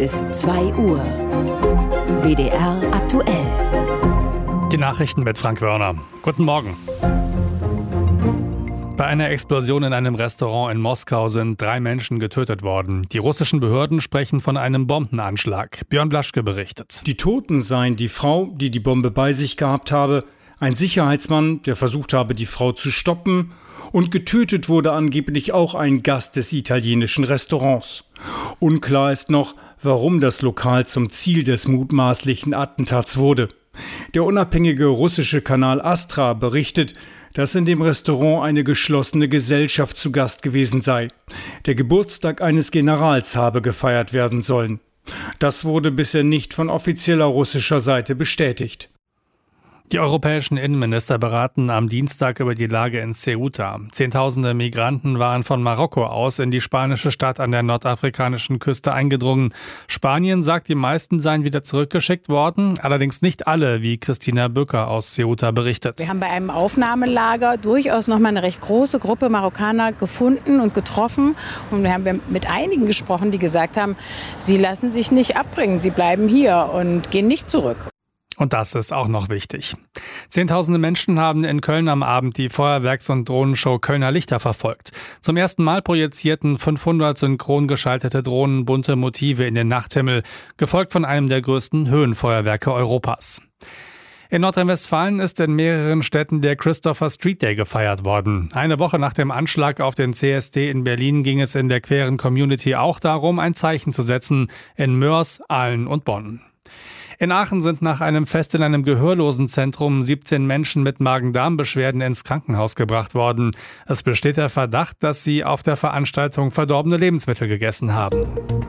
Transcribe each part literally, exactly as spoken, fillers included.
ist zwei Uhr. W D R aktuell. Die Nachrichten mit Frank Wörner. Guten Morgen. Bei einer Explosion in einem Restaurant in Moskau sind drei Menschen getötet worden. Die russischen Behörden sprechen von einem Bombenanschlag. Björn Blaschke berichtet. Die Toten seien die Frau, die die Bombe bei sich gehabt habe, ein Sicherheitsmann, der versucht habe, die Frau zu stoppen, und getötet wurde angeblich auch ein Gast des italienischen Restaurants. Unklar ist noch, warum das Lokal zum Ziel des mutmaßlichen Attentats wurde. Der unabhängige russische Kanal Astra berichtet, dass in dem Restaurant eine geschlossene Gesellschaft zu Gast gewesen sei. Der Geburtstag eines Generals habe gefeiert werden sollen. Das wurde bisher nicht von offizieller russischer Seite bestätigt. Die europäischen Innenminister beraten am Dienstag über die Lage in Ceuta. Zehntausende Migranten waren von Marokko aus in die spanische Stadt an der nordafrikanischen Küste eingedrungen. Spanien sagt, die meisten seien wieder zurückgeschickt worden, allerdings nicht alle, wie Christina Böcker aus Ceuta berichtet. Wir haben bei einem Aufnahmelager durchaus noch mal eine recht große Gruppe Marokkaner gefunden und getroffen. Und wir haben mit einigen gesprochen, die gesagt haben, sie lassen sich nicht abbringen, sie bleiben hier und gehen nicht zurück. Und das ist auch noch wichtig. Zehntausende Menschen haben in Köln am Abend die Feuerwerks- und Drohnenshow Kölner Lichter verfolgt. Zum ersten Mal projizierten fünfhundert synchron geschaltete Drohnen bunte Motive in den Nachthimmel, gefolgt von einem der größten Höhenfeuerwerke Europas. In Nordrhein-Westfalen ist in mehreren Städten der Christopher Street Day gefeiert worden. Eine Woche nach dem Anschlag auf den C S D in Berlin ging es in der queeren Community auch darum, ein Zeichen zu setzen in Mörs, Aalen und Bonn. In Aachen sind nach einem Fest in einem Gehörlosenzentrum siebzehn Menschen mit Magen-Darm-Beschwerden ins Krankenhaus gebracht worden. Es besteht der Verdacht, dass sie auf der Veranstaltung verdorbene Lebensmittel gegessen haben.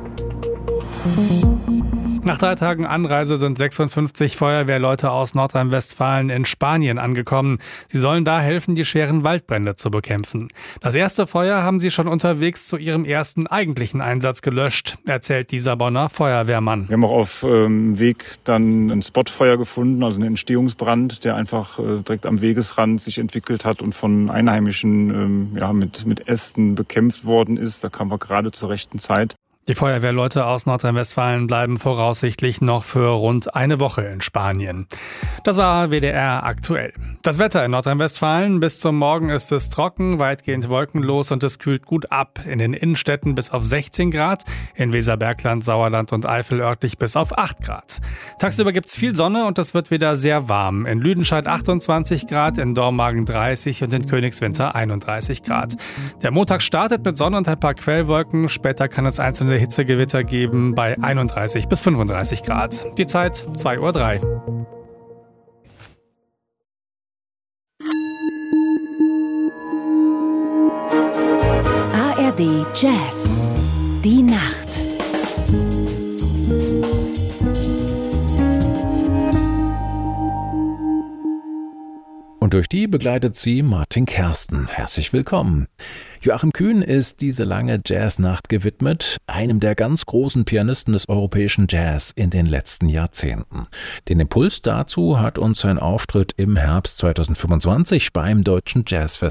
Nach drei Tagen Anreise sind sechsundfünfzig Feuerwehrleute aus Nordrhein-Westfalen in Spanien angekommen. Sie sollen da helfen, die schweren Waldbrände zu bekämpfen. Das erste Feuer haben sie schon unterwegs zu ihrem ersten eigentlichen Einsatz gelöscht, erzählt dieser Bonner Feuerwehrmann. Wir haben auch auf dem ähm, Weg dann ein Spotfeuer gefunden, also einen Entstehungsbrand, der einfach äh, direkt am Wegesrand sich entwickelt hat und von Einheimischen ähm, ja, mit, mit Ästen bekämpft worden ist. Da kamen wir gerade zur rechten Zeit. Die Feuerwehrleute aus Nordrhein-Westfalen bleiben voraussichtlich noch für rund eine Woche in Spanien. Das war W D R aktuell. Das Wetter in Nordrhein-Westfalen: bis zum Morgen ist es trocken, weitgehend wolkenlos und es kühlt gut ab. In den Innenstädten bis auf sechzehn Grad, in Weserbergland, Sauerland und Eifel örtlich bis auf acht Grad. Tagsüber gibt's viel Sonne und es wird wieder sehr warm. In Lüdenscheid achtundzwanzig Grad, in Dormagen dreißig und in Königswinter einunddreißig Grad. Der Montag startet mit Sonne und ein paar Quellwolken. Später kann es einzelne Hitzegewitter geben bei einunddreißig bis fünfunddreißig Grad. Die Zeit zwei Uhr drei. A R D Jazz. Die Nacht. Und durch die begleitet sie Martin Kersten. Herzlich willkommen. Joachim Kühn ist diese lange Jazznacht gewidmet, einem der ganz großen Pianisten des europäischen Jazz in den letzten Jahrzehnten. Den Impuls dazu hat uns sein Auftritt im Herbst zweitausendfünfundzwanzig beim Deutschen Jazzfestival